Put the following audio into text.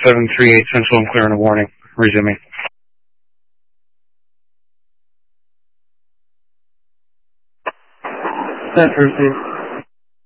738 Central, I'm clearing a warning. Resuming. Center,